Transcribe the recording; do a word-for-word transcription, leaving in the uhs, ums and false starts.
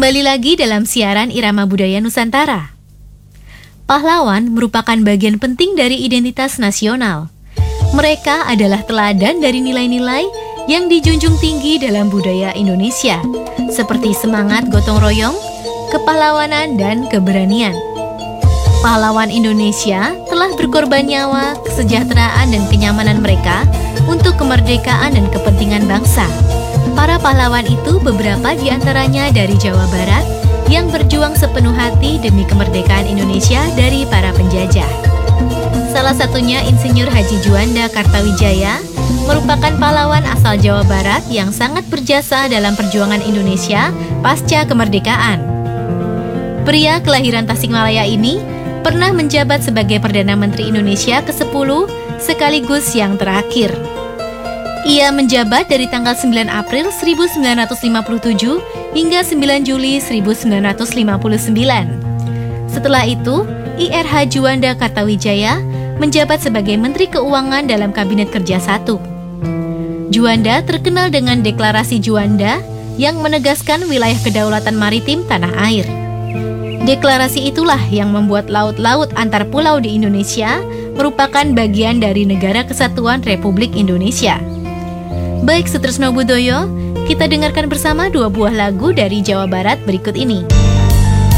Kembali lagi dalam siaran Irama Budaya Nusantara. Pahlawan merupakan bagian penting dari identitas nasional. Mereka adalah teladan dari nilai-nilai yang dijunjung tinggi dalam budaya Indonesia, seperti semangat gotong royong, kepahlawanan, dan keberanian. Pahlawan Indonesia telah berkorban nyawa, kesejahteraan, dan kenyamanan mereka untuk kemerdekaan dan kepentingan bangsa. Para pahlawan itu beberapa diantaranya dari Jawa Barat yang berjuang sepenuh hati demi kemerdekaan Indonesia dari para penjajah. Salah satunya Insinyur Haji Juanda Kartawijaya merupakan pahlawan asal Jawa Barat yang sangat berjasa dalam perjuangan Indonesia pasca kemerdekaan. Pria kelahiran Tasikmalaya ini pernah menjabat sebagai Perdana Menteri Indonesia kesepuluh sekaligus yang terakhir. Ia menjabat dari tanggal sembilan April seribu sembilan ratus lima puluh tujuh hingga sembilan Juli seribu sembilan ratus lima puluh sembilan. Setelah itu, I R H Juanda Kartawijaya menjabat sebagai Menteri Keuangan dalam Kabinet Kerja satu. Juanda terkenal dengan Deklarasi Juanda yang menegaskan wilayah kedaulatan maritim tanah air. Deklarasi itulah yang membuat laut-laut antar pulau di Indonesia merupakan bagian dari Negara Kesatuan Republik Indonesia. Baik Sutresno Budoyo, kita dengarkan bersama dua buah lagu dari Jawa Barat berikut ini.